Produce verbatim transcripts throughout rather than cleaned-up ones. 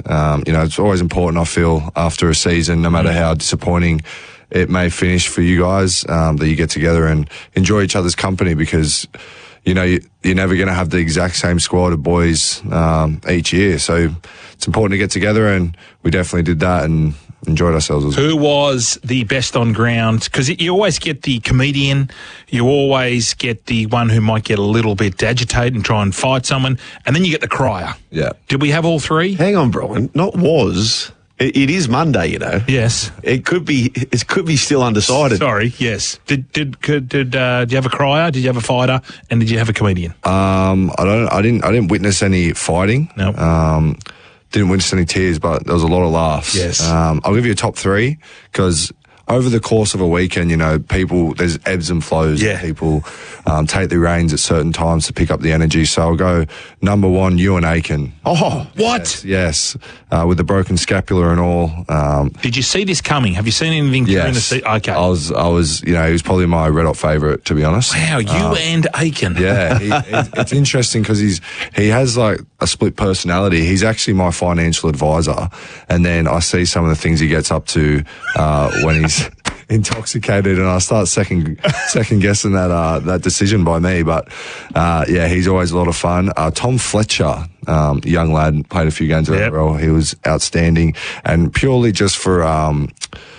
Um, you know, it's always important, I feel, after a season, no matter how disappointing it may finish for you guys, um, that you get together and enjoy each other's company, because, you know, you, you're never going to have the exact same squad of boys um, each year. So it's important to get together, and we definitely did that and enjoyed ourselves as well. Who was the best on ground? Because you always get the comedian, you always get the one who might get a little bit agitated and try and fight someone, and then you get the crier. Yeah. Did we have all three? Hang on, Brian. Not was. It, it is Monday, you know. Yes. It could be. It could be still undecided. Sorry. Yes. Did did could, did uh, did you have a crier? Did you have a fighter? And did you have a comedian? Um, I don't. I didn't. I didn't witness any fighting. No. Um, didn't witness any tears, but there was a lot of laughs. Yes. Um, I'll give you a top three, because over the course of a weekend, you know, people, there's ebbs and flows. Yeah. People um, take the reins at certain times to pick up the energy. So I'll go number one, Ewan Aiken. Oh, What? Yes, yes. Uh, with the broken scapula and all. Um, Did you see this coming? Have you seen anything during the yes. season? Okay. I was, I was, you know, he was probably my red hot favourite, to be honest. Wow, you Uh, and Aiken. Yeah, he, it, it's interesting because he's he has like a split personality. He's actually my financial advisor, and then I see some of the things he gets up to uh, when he's intoxicated, and I start second second guessing that uh, that decision by me. But uh, yeah, he's always a lot of fun. Uh, Tom Fletcher, um, young lad, played a few games at Yep. N R L. He was outstanding, and purely just for. Um,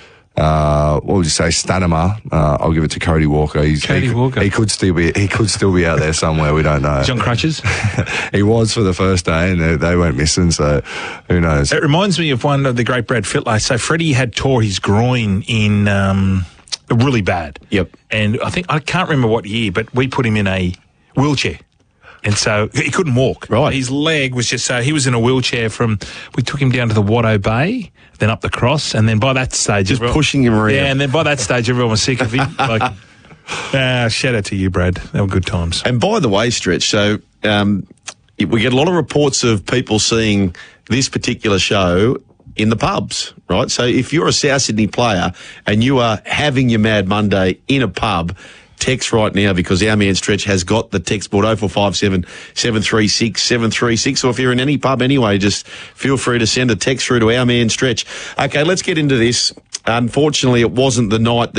Uh, what would you say, Stanima? Uh, I'll give it to Cody Walker. He's, Cody he, Walker. He could still be. He could still be out there somewhere. We don't know. John Crutches. He was for the first day, and they, they went missing. So who knows? It reminds me of one of the great Brad Fittler. So Freddie had tore his groin in um, really bad. Yep. And I think I can't remember what year, but we put him in a wheelchair. And so he couldn't walk. Right. His leg was just so he was in a wheelchair from. We took him down to the Watto Bay, then up the cross, and then by that stage, Just everyone- pushing him around. Yeah, and then by that stage, everyone was sick of him. Like, ah, shout out to you, Brad. They were good times. And by the way, Stretch, so um, we get a lot of reports of people seeing this particular show in the pubs, right? So if you're a South Sydney player and you are having your Mad Monday in a pub, text right now, because our man Stretch has got the text board oh four five seven, seven three six, seven three six. Or if you're in any pub anyway, just feel free to send a text through to our man Stretch. Okay, let's get into this. Unfortunately, it wasn't the night that